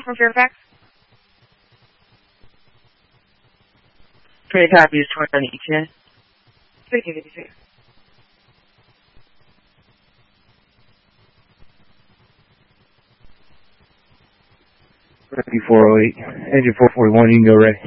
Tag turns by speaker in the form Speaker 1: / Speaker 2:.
Speaker 1: from Fairfax?
Speaker 2: Trade copy is 2010.
Speaker 1: 1656.
Speaker 3: Ready 408. Engine 441, you can go ready.